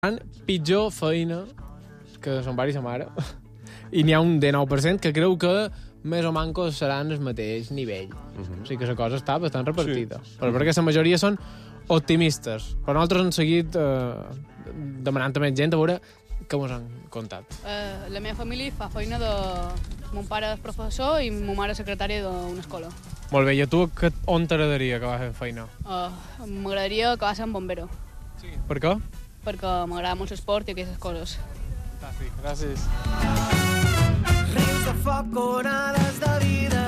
pitjor feina que son pare i sa mare, i n'hi ha un 19% que creu que més o manco seran el mateix nivell. O sigui que la cosa està bastant repartida. Sí. Però perquè la majoria són optimistes. Però nosaltres hem seguit demanant a més gent a veure què mos han contat. La meva família fa feina de... Mon pare és professor i ma mare secretària d'una escola. Molt bé, i a tu on t'agradaria que vas fer feina? M'agradaria que vas ser un bombero. Sí. Per què? Perquè m'agrada molt l'esport i aquestes coses. Fantàstic, gràcies. Rius de foc, onades de vida.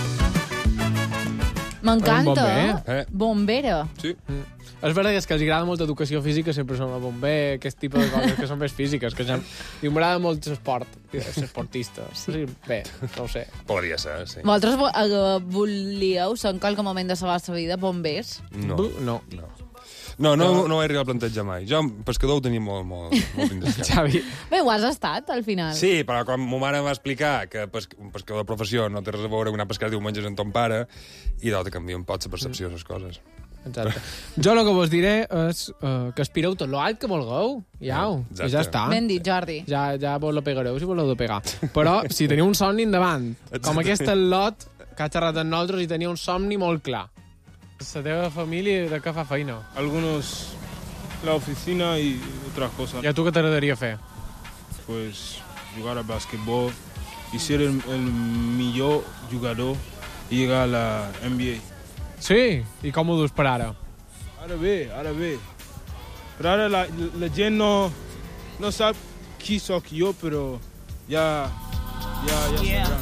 M'encanta. Bomber. Bombera. Sí. És veritat que els agrada molt educació física, sempre són el bomber, aquest tipus de coses que són més físiques, que ja... Diu, m'agrada molt l'esport, esportista. Sí, bé, no ho sé. Podria ser, sí. Vosaltres volíeu ser en qualque moment de la vostra vida bombers? No. No. No he arribat a plantejar mai. Jo, pescador, ho tenia molt indescat. Xavi. Bé, ho has estat, al final. Sí, però quan ma mare em va explicar que un pescador de professió no té res a veure amb anar a pescar diumenges amb ton pare, i te canvia un poc la percepció de les coses. Exacte. Jo el que vos diré és que aspireu tot lo alt que vulgueu, i ja està. Ben dit, Jordi. Ja vos lo pegareu si voleu de pegar. Però si teniu un somni endavant, com aquest lot que ha xerrat amb nosaltres i tenia un somni molt clar. La teva família de què fa feina? Algunos la oficina y otras cosas. I a tu què t'agradaria fer? Pues jugar al básquetbol y ser el millor jugador y llegar a la NBA. Sí? I com ho dus per ara? Ara bé. Però ara la gent no sap qui sóc jo, però ja sabran.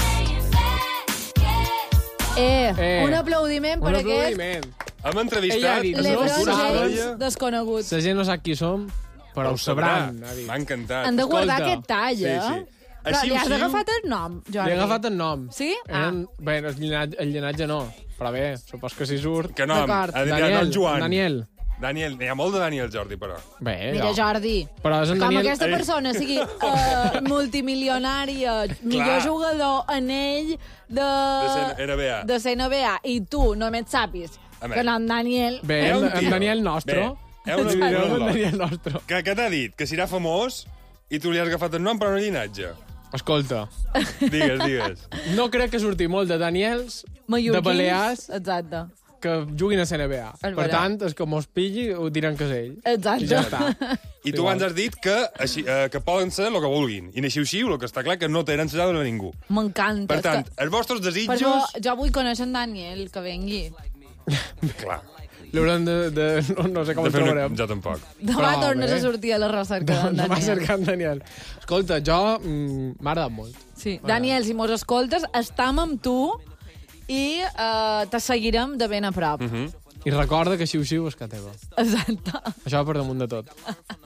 Un aplaudiment per aquest Hem entrevistat LeBron James desconegut. La gent no sap qui som, però ho sabran. M'ha encantat. Han de guardar Escolta. aquest tall, Sí. Però li has agafat el nom, Jordi. Li he agafat el nom. Sí? Bé, el llinatge no, però bé, supos que si surt... Que nom? D'acord. Daniel, Joan. Daniel. N'hi ha molt de Daniel Jordi, però. Bé, Mira, Jordi, però és en com Daniel... aquesta persona sigui multimilionària, millor jugador anell de NBA. de CNBA, i tu només sapis que no en Daniel... Bé, en Daniel Nostro. Un Daniel Nostro. Que t'ha dit? Que serà famós i tu li has agafat el nom per un llinatge. Escolta, Digues. no crec que surti molt de Daniels, de Balears, Exacte. que juguin a CNBA. És Per veritat. tant, és que mos pilli, ho diran que és ell. Exacte. I ja està. I tu abans has dit que poden ser el que vulguin. I així, el que està clar que no tenen cessada de ningú. M'encanta. Per tant, els vostres Per desitjos... això jo vull conèixer en Daniel, que vengui. Clar. L'haurem no sé com el trobarem. Jo tampoc. Demà Però, tornes bé. a sortir a la recerca d'en Demà Daniel. cercant Daniel. Escolta, jo m'ha agradat molt. Sí. Daniel, si mos escoltes, estam amb tu i te seguirem de ben a prop. I recorda que xiu-xiu és que teva. Exacte. Això per damunt de tot.